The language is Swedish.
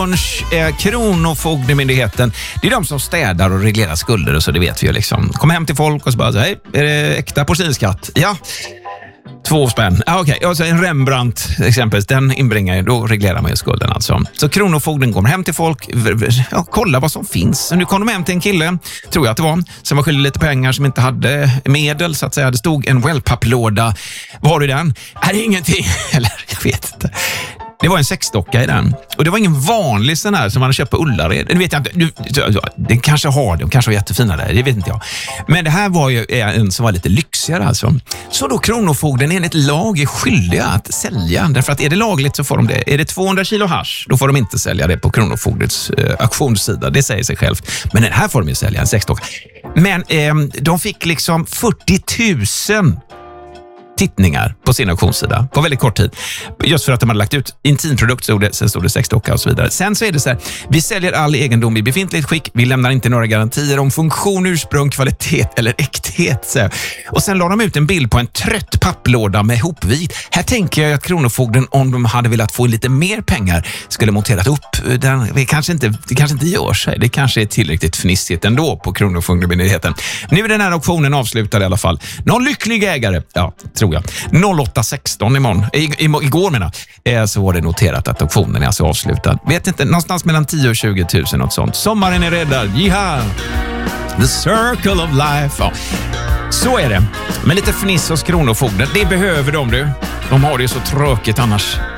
Kronofogdemyndigheten, det är de som städar och reglerar skulder och så, det vet vi ju liksom. Kommer hem till folk och så bara, hej, är det äkta porslinsskatt? Ja, 2 spänn. Okej. Alltså en Rembrandt exempelvis, den inbringar ju, då reglerar man ju skulden alltså. Så Kronofogden kommer hem till folk, kolla vad som finns. Nu kom de hem till en kille, tror jag att det var, som var skyldig lite pengar, som inte hade medel så att säga. Det stod en wellpapplåda. Vad har du i den? Är det ingenting? Eller, jag vet inte. Det var en sexdocka i den. Och det var ingen vanlig sån här som man köpt på Ullared. Det vet jag inte. Den kanske har det. De kanske var jättefina där. Det vet inte jag. Men det här var ju en som var lite lyxigare alltså. Så då Kronofogden enligt lag är skyldiga att sälja. Därför att är det lagligt så får de det. Är det 200 kilo hasch, då får de inte sälja det på Kronofogdets auktionssida. Det säger sig självt. Men den här får de ju sälja, en sexdocka. Men de fick liksom 40 000 tittningar på sin auktionssida på väldigt kort tid. Just för att de hade lagt ut intimprodukt, sen stod det sexdocka och så vidare. Sen så är det så här, vi säljer all egendom i befintligt skick, vi lämnar inte några garantier om funktion, ursprung, kvalitet eller äkthet. Så. Och sen la de ut en bild på en trött papplåda med hopvit. Här tänker jag att Kronofogden, om de hade velat få lite mer pengar, skulle monterat upp den. Det kanske inte gör sig. Det kanske är tillräckligt fnissigt ändå på Kronofogdemyndigheten. Nu är den här auktionen avslutad i alla fall. Någon lycklig ägare, ja, tror jag. 08.16 igår så var det noterat att auktionen är alltså avslutad. Vet inte, någonstans mellan 10 och 20 000 något sånt. Sommaren är räddad. Jiha! The circle of life. Ja. Så är det. Men lite fniss hos Kronofogden. Det behöver de, du. De har det ju så tråkigt annars.